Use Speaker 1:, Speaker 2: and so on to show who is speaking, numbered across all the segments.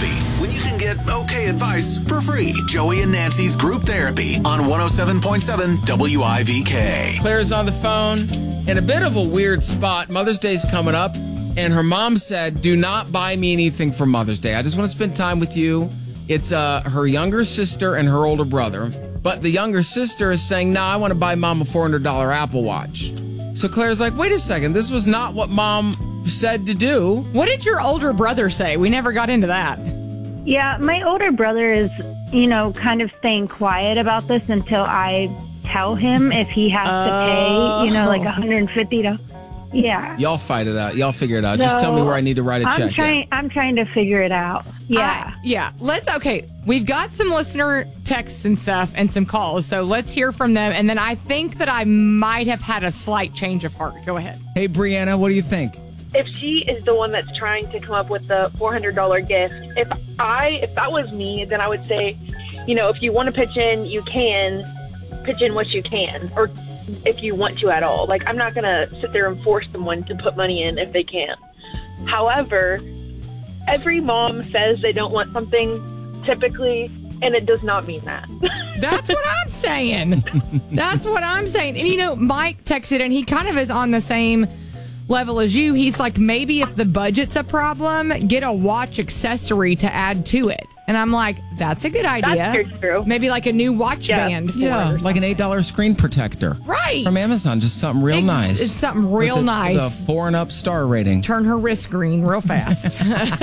Speaker 1: therapy when you can get okay advice for free. Joey and Nancy's Group Therapy on 107.7 WIVK.
Speaker 2: Claire's on the phone in a bit of a weird spot. Mother's Day's coming up, and her mom said, do not buy me anything for Mother's Day. I just want to spend time with you. It's her younger sister and her older brother. But the younger sister is saying, I want to buy Mom a $400 Apple Watch. So Claire's like, wait a second. This was not what Mom said to do.
Speaker 3: What did your older brother say? We never got into that.
Speaker 4: Yeah, my older brother is, kind of staying quiet about this until I tell him if he has to pay, like $150. Yeah.
Speaker 2: Y'all fight it out. Y'all figure it out. Just tell me where I need to write a check.
Speaker 4: I'm trying to figure it out. Yeah.
Speaker 3: We've got some listener texts and stuff and some calls, so let's hear from them. And then I think that I might have had a slight change of heart. Go ahead.
Speaker 2: Hey, Brianna, what do you think?
Speaker 5: If she is the one that's trying to come up with the $400 gift, if that was me, then I would say, if you want to pitch in, you can pitch in what you can, or if you want to at all. Like, I'm not going to sit there and force someone to put money in if they can't. However, every mom says they don't want something typically, and it does not mean that.
Speaker 3: That's what I'm saying. That's what I'm saying. And, Mike texted, and he kind of is on the same level as you. He's like, maybe if the budget's a problem, get a watch accessory to add to it. And I'm like, that's a good idea.
Speaker 5: That's true.
Speaker 3: Maybe like a new watch band for it.
Speaker 2: Yeah, like an $8 screen protector.
Speaker 3: Right.
Speaker 2: From Amazon. Just something real nice.
Speaker 3: It's something real nice.
Speaker 2: With a 4 and up star rating.
Speaker 3: Turn her wrist green real fast.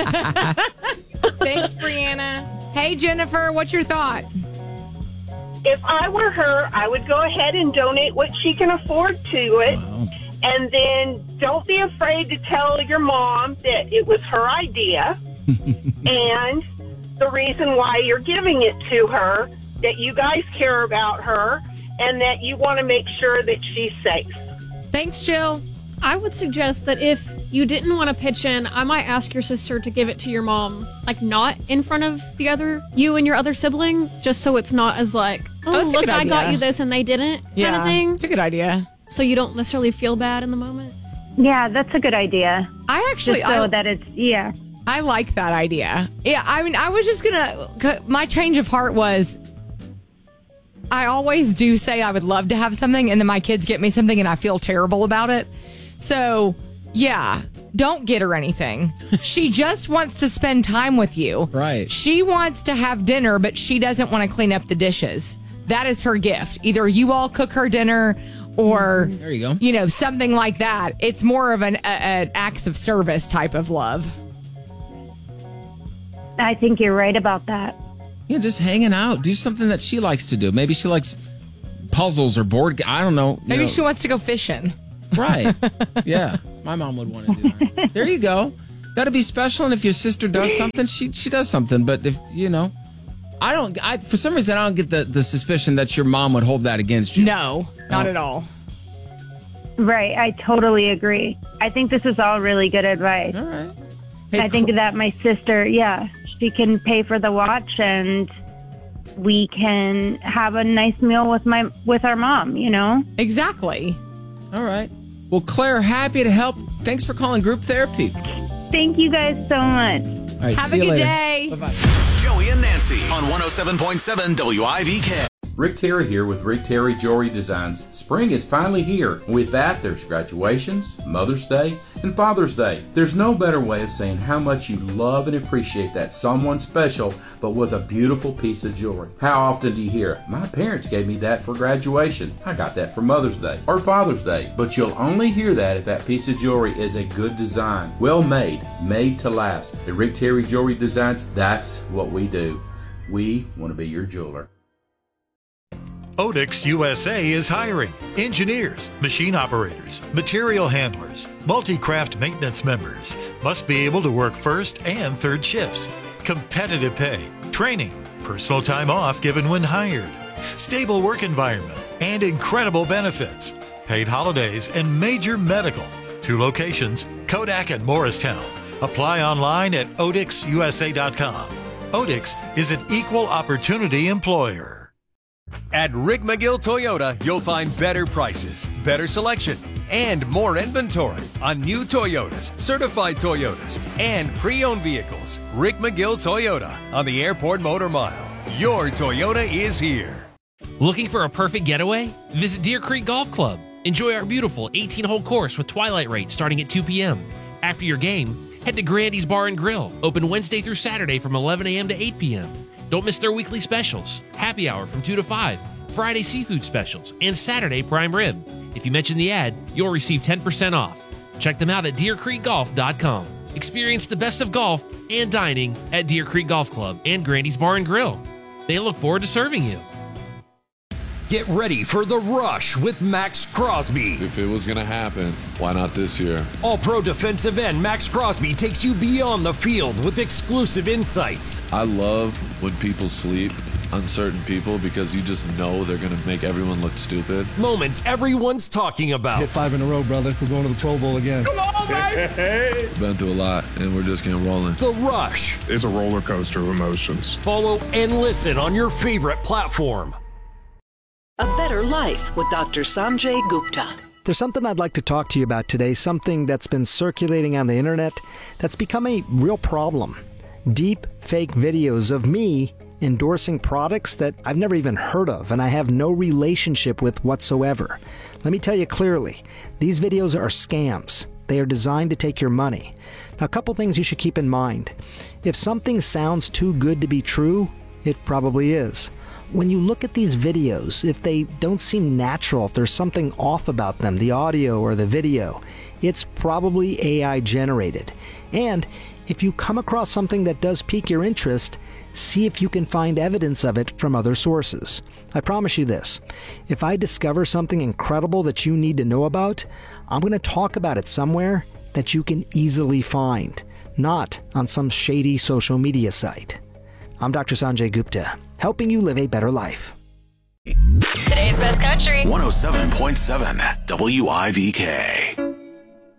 Speaker 3: Thanks, Brianna. Hey, Jennifer, what's your thought?
Speaker 6: If I were her, I would go ahead and donate what she can afford to it.
Speaker 2: Wow.
Speaker 6: And then don't be afraid to tell your mom that it was her idea and the reason why you're giving it to her, that you guys care about her, and that you want to make sure that she's safe.
Speaker 3: Thanks, Jill.
Speaker 7: I would suggest that if you didn't want to pitch in, I might ask your sister to give it to your mom, like not in front of you and your other sibling, just so it's not as like, look, I got you this and they didn't kind of thing.
Speaker 3: It's a good idea.
Speaker 7: So you don't necessarily feel bad in the moment.
Speaker 4: Yeah, that's a good idea.
Speaker 3: I like that idea. Yeah, I mean, I was just my change of heart was, I always do say I would love to have something, and then my kids get me something and I feel terrible about it. So, yeah, don't get her anything. She just wants to spend time with you.
Speaker 2: Right.
Speaker 3: She wants to have dinner, but she doesn't want to clean up the dishes. That is her gift. Either you all cook her dinner, or,
Speaker 2: there you go.
Speaker 3: Something like that. It's more of an acts of service type of love.
Speaker 4: I think you're right about that.
Speaker 2: Yeah, just hanging out. Do something that she likes to do. Maybe she likes puzzles or board games. I don't know.
Speaker 3: Maybe she wants to go fishing.
Speaker 2: Right. Yeah. My mom would want to do that. There you go. That'd be special. And if your sister does something, she does something. But if, for some reason, I don't get the suspicion that your mom would hold that against you.
Speaker 3: No, not at all.
Speaker 4: Right. I totally agree. I think this is all really good advice.
Speaker 2: All right. Hey,
Speaker 4: I think that my sister, she can pay for the watch and we can have a nice meal with our mom,
Speaker 3: Exactly.
Speaker 2: All right. Well, Claire, happy to help. Thanks for calling Group Therapy.
Speaker 4: Thank you guys so much.
Speaker 2: All right,
Speaker 3: have a good day.
Speaker 2: Bye-bye.
Speaker 1: Joey and Nancy on 107.7 WIVK.
Speaker 8: Rick Terry here with Rick Terry Jewelry Designs. Spring is finally here. With that, there's graduations, Mother's Day, and Father's Day. There's no better way of saying how much you love and appreciate that someone special, but with a beautiful piece of jewelry. How often do you hear, my parents gave me that for graduation. I got that for Mother's Day or Father's Day. But you'll only hear that if that piece of jewelry is a good design. Well made, made to last. At Rick Terry Jewelry Designs, that's what we do. We want to be your jeweler.
Speaker 9: Odix USA is hiring engineers, machine operators, material handlers, multi-craft maintenance members. Must be able to work first and third shifts. Competitive pay, training, personal time off given when hired, stable work environment, and incredible benefits. Paid holidays and major medical. 2 locations, Kodak and Morristown. Apply online at odixusa.com. Odix is an equal opportunity employer.
Speaker 10: At Rick McGill Toyota, you'll find better prices, better selection, and more inventory on new Toyotas, certified Toyotas, and pre-owned vehicles. Rick McGill Toyota on the Airport Motor Mile. Your Toyota is here.
Speaker 11: Looking for a perfect getaway? Visit Deer Creek Golf Club. Enjoy our beautiful 18-hole course with twilight rates starting at 2 p.m. After your game, head to Grandy's Bar and Grill, open Wednesday through Saturday from 11 a.m. to 8 p.m. Don't miss their weekly specials, happy hour from 2 to 5, Friday seafood specials, and Saturday prime rib. If you mention the ad, you'll receive 10% off. Check them out at DeerCreekGolf.com. Experience the best of golf and dining at Deer Creek Golf Club and Grandy's Bar and Grill. They look forward to serving you.
Speaker 12: Get ready for The Rush with Max Crosby.
Speaker 13: If it was going to happen, why not this year?
Speaker 12: All-pro defensive end Max Crosby takes you beyond the field with exclusive insights.
Speaker 13: I love when people sleep on certain people because you just know they're going to make everyone look stupid.
Speaker 12: Moments everyone's talking about.
Speaker 14: Hit 5 in a row, brother. We're going to the Pro Bowl again.
Speaker 13: Come on, baby! Been through a lot, and we're just getting rolling.
Speaker 12: The Rush.
Speaker 15: It's a roller coaster of emotions.
Speaker 12: Follow and listen on your favorite platform.
Speaker 16: A Better Life with Dr. Sanjay Gupta.
Speaker 17: There's something I'd like to talk to you about today, something that's been circulating on the internet that's become a real problem. Deep fake videos of me endorsing products that I've never even heard of and I have no relationship with whatsoever. Let me tell you clearly, these videos are scams. They are designed to take your money. Now, a couple things you should keep in mind. If something sounds too good to be true, it probably is. When you look at these videos, if they don't seem natural, if there's something off about them, the audio or the video, it's probably AI generated. And if you come across something that does pique your interest, see if you can find evidence of it from other sources. I promise you this, if I discover something incredible that you need to know about, I'm going to talk about it somewhere that you can easily find, not on some shady social media site. I'm Dr. Sanjay Gupta, helping you live a better life.
Speaker 16: Today's best country.
Speaker 1: 107.7 WIVK.